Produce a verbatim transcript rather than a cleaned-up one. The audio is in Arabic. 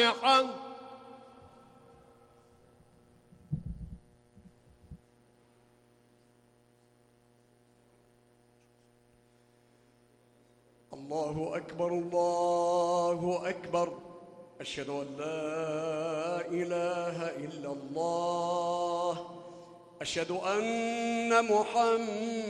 الله أكبر الله أكبر. أشهد أن لا إله إلا الله. أشهد أن محمد